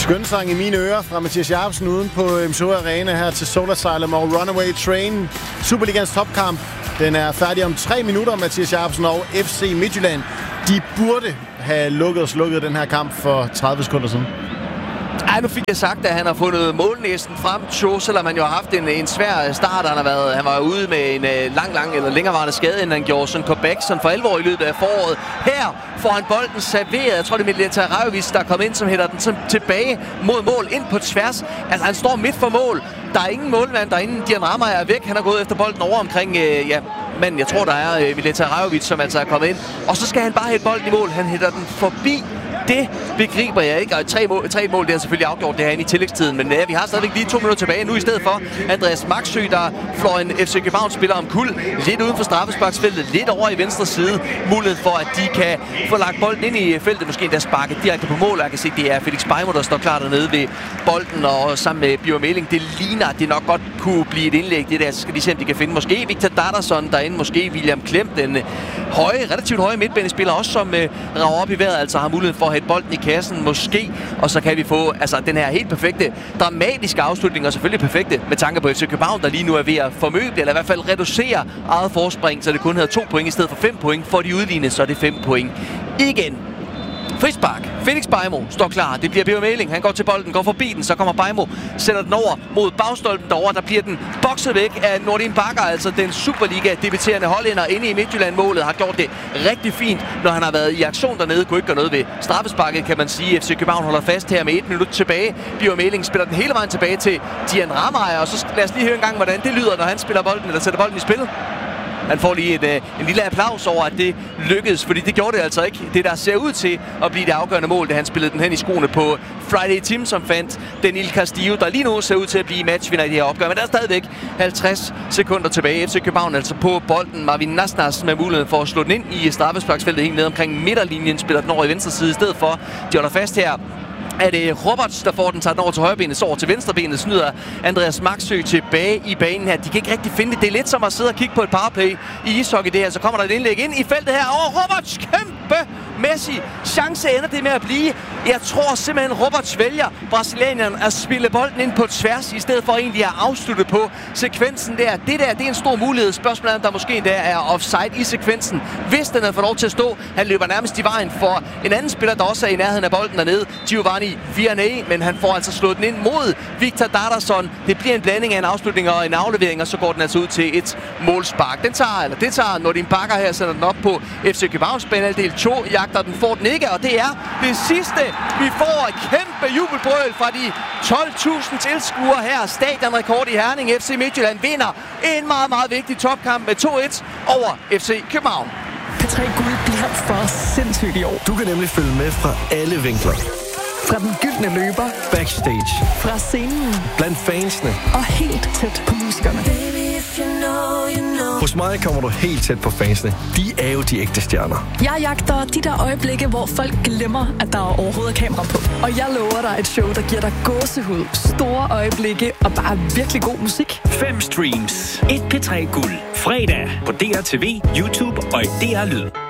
Skønsang i mine ører fra Mathias Jacobsen uden på MSO Arena her til Solar Asylum og Runaway Train. Superligans topkamp. Den er færdig om 3 minutter, Mathias Jacobsen og FC Midtjylland. De burde have slukket den her kamp for 30 sekunder siden. Ej, nu fik jeg sagt, at han har fundet målnæsten frem, Cho, selvom han jo har haft en svær start. Han var ude med en lang eller længerevarende skade, inden han gjorde sådan comeback sådan for alvor i løbet af foråret. Her får han bolden serveret. Jeg tror, det er Mileta Rajovic, der er kommet ind, som hætter den tilbage mod mål, ind på tværs. Altså, han står midt for mål. Der er ingen målmand derinde. Dian Rammer er væk. Han har gået efter bolden over omkring, men jeg tror, der er Mileta Rajovic, som altså er kommet ind. Og så skal han bare hætte bolden i mål. Han hætter den forbi. Det begriber jeg ikke. Og tre mål, det har selvfølgelig afgjort det her inde i tillægstiden. Men vi har stadigvæk lige 2 minutter tilbage nu i stedet for Andreas Maxø, der flår en FC København spiller om kul. Lidt uden for straffesparksfeltet, lidt over i venstre side. Mulighed for, at de kan få lagt bolden ind i feltet. Måske endda sparket direkte på mål. Jeg kan se, det er Felix Beimo, der står klar dernede ved bolden. Og sammen med Bjørn Meling, det ligner, at det nok godt kunne blive et indlæg. Det der, så skal de se, om de kan finde måske Victor Dadarsson derinde. Måske William Klem, den relativt høje midtbanespiller, også som rager op i vejret. Altså har mulighed for at hætte bolden i kassen, måske. Og så kan vi få den her helt perfekte, dramatiske afslutning, og selvfølgelig perfekte med tanke på FC København, der lige nu er ved at formøble, eller i hvert fald reducere eget forspring, så det kun hedder 2 point i stedet for 5 point. For de udlignet, så er det 5 point igen. Frispark. Felix Beimo står klar. Det bliver Bjørn Meling. Han går til bolden, går forbi den, så kommer Beimo, sætter den over mod bagstolpen derovre. Der bliver den bokset væk af Nordin Bakker, altså den Superliga-debuterende hollænder inde i Midtjylland-målet. Har gjort det rigtig fint, når han har været i aktion dernede. Kunne ikke gøre noget ved straffesparket, kan man sige. FC København holder fast her med 1 minut tilbage. Bjørn Meling spiller den hele vejen tilbage til Dian Rammeyer, og så lad os lige høre en gang, hvordan det lyder, når han spiller bolden, eller sætter bolden i spil. Han får lige en lille applaus over, at det lykkedes, fordi det gjorde det altså ikke. Det, der ser ud til at blive det afgørende mål, det han spillede den hen i skoene på Friday Tim, som fandt Daniel Castillo, der lige nu ser ud til at blive matchvinder i det her opgør. Men der er stadigvæk 50 sekunder tilbage. FC København altså på bolden. Marvin Nasnas med muligheden for at slå den ind i straffesparksfeltet helt ned omkring midterlinjen. Spiller den over i venstre side i stedet for. De holder fast her. Er det Roberts, der får den, tager den over til højrebenet, så over til venstrebenet, snyder Andreas Maxø tilbage i banen her. De kan ikke rigtig finde det. Det er lidt som at sidde og kigge på et powerplay i ishockey det her. Så kommer der et indlæg ind i feltet her. Roberts, kæmpe Messi. Chance ender det med at blive. Jeg tror simpelthen, Roberts vælger brasilianeren at spille bolden ind på tværs, i stedet for egentlig at afslutte på sekvensen der. Det er en stor mulighed. Spørgsmålet er, om der måske endda er offside i sekvensen. Hvis den havde fået lov til at stå, han løber nærmest i vejen for en anden spiller, der også er i nærheden af bolden dernede. Giovanni Vianney, men han får altså slået den ind mod Victor Dadarsson. Det bliver en blanding af en afslutning og en aflevering, og så går den altså ud til et målspark. Det tager Nordin Bakker her, sætter den op på FC Københavns banehalvdel. Cho jagter den, får den ikke, og det er det sidste. Vi får et kæmpe jubelbrøl fra de 12.000 tilskuere her. Stadionrekord i Herning. FC Midtjylland vinder en meget, meget vigtig topkamp med 2-1 over FC København. P3 Guld bliver for sindssygt i år. Du kan nemlig følge med fra alle vinkler. Fra den gyldne løber, backstage, fra scenen, blandt fansene og helt tæt på musikerne. Hos mig kommer du helt tæt på fansene. De er jo de ægte stjerner. Jeg jagter de der øjeblikke, hvor folk glemmer, at der overhovedet er kamera på. Og jeg lover dig et show, der giver dig gåsehud, store øjeblikke og bare virkelig god musik. 5 streams, 1 P3 Guld. Fredag på DRTV, YouTube og i DR Lyd.